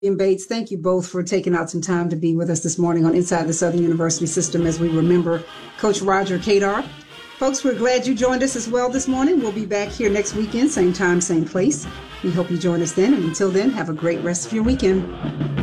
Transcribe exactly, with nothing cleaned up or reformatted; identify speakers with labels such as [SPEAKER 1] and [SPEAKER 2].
[SPEAKER 1] and Bates, thank you both for taking out some time to be with us this morning on Inside the Southern University System as we remember Coach Roger Kadar. Folks, we're glad you joined us as well this morning. We'll be back here next weekend, same time, same place. We hope you join us then. And until then, have a great rest of your weekend.